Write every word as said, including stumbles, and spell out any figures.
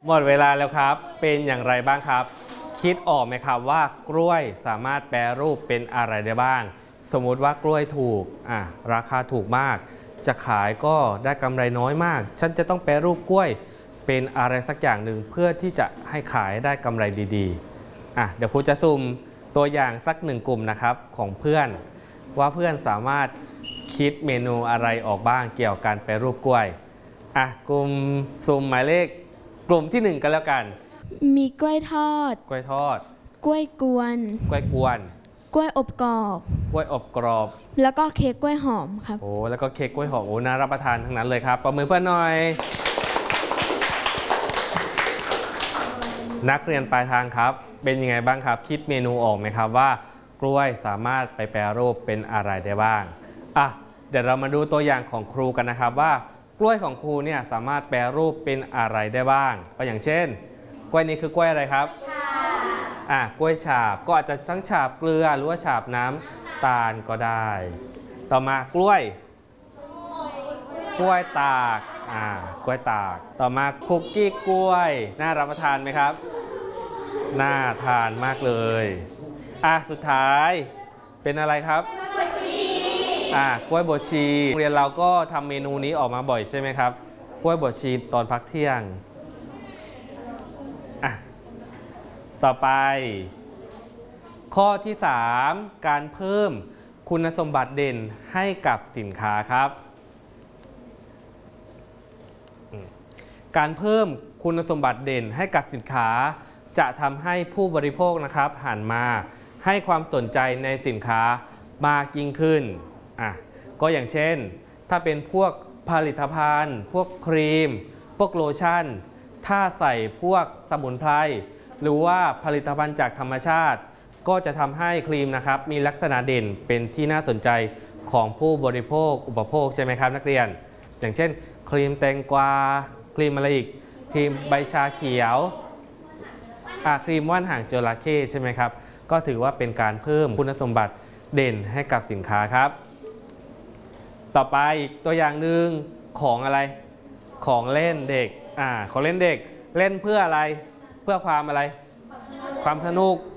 หมดเวลาแล้วครับเป็นอย่างไรบ้างครับคิดออกไหมครับว่ากล้วยสามารถแปรรูปเป็นอะไรได้บ้างสมมุติว่ากล้วยถูกอ่ะราคาถูกมากจะขายก็ได้กำไรน้อยมากฉันจะต้องแปรรูปกล้วยเป็นอะไรสักอย่างหนึ่งเพื่อที่จะให้ขายได้กำไรดีๆอ่ะเดี๋ยวครูจะซุ่มตัวอย่างสักหนึ่งกลุ่มนะครับของเพื่อนว่าเพื่อนสามารถคิดเมนูอะไรออกบ้างเกี่ยวกับการแปรรูปกล้วยอ่ะกลุ่มซุ่มหมายเลขกลุ่มที่หนึ่งกันแล้วกันมีกล้วยทอดกล้วยทอดกล้วยกวนกล้วยกวนกล้วยอบกรอบกล้วยอบกรอบแล้วก็เค้กกล้วยหอมครับโอ้แล้วก็เค้กกล้วยหอมโอ้น่ารับประทานทั้งนั้นเลยครับประมือเพื่อนหน่อยนักเรียนปลายทางครับเป็นยังไงบ้างครับคิดเมนูออกไหมครับว่ากล้วยสามารถไปแปรรูปเป็นอะไรได้บ้างอ่ะเดี๋ยวเรามาดูตัวอย่างของครูกันนะครับว่ากล้วยของครูเนี่ยสามารถแปรรูปเป็นอะไรได้บ้างก็อย่างเช่นกล้วยนี้คือกล้วยอะไรครับอ่ะกล้วยฉาบก็อาจจะทั้งฉาบเกลือหรือว่าฉาบน้ำตาลก็ได้ต่อมากล้วยกล้วยตากอ่ากล้วยตากต่อมาคุกกี้กล้วยน่ารับประทานไหมครับน่าทานมากเลยอ่ะสุดท้ายเป็นอะไรครับอ่ากล้วยบดชีโรงเรียนเราก็ทำเมนูนี้ออกมาบ่อยใช่ไหมครับกล้วยบดชีตอนพักเที่ยงอ่ะต่อไปข้อที่สามการเพิ่มคุณสมบัติเด่นให้กับสินค้าครับการเพิ่มคุณสมบัติเด่นให้กับสินค้าจะทำให้ผู้บริโภคนะครับหันมาให้ความสนใจในสินค้ามากยิ่งขึ้นอ่ะก็อย่างเช่นถ้าเป็นพวกผลิตภัณฑ์พวกครีมพวกโลชั่นถ้าใส่พวกสมุนไพรหรือว่าผลิตภัณฑ์จากธรรมชาติก็จะทำให้ครีมนะครับมีลักษณะเด่นเป็นที่น่าสนใจของผู้บริโภคอุปโภคใช่ไหมครับนักเรียนอย่างเช่นครีมแตงกวาครีมอะไรอีกครีมใบชาเขียวอ่ะครีมว่านหางจระเข้ใช่ไหมครับก็ถือว่าเป็นการเพิ่มคุณสมบัติเด่นให้กับสินค้าครับต่อไปตัวอย่างหนึ่งของอะไรของเล่นเด็กอ่าของเล่นเด็กเล่นเพื่ออะไรเพื่อความอะไรความสนุก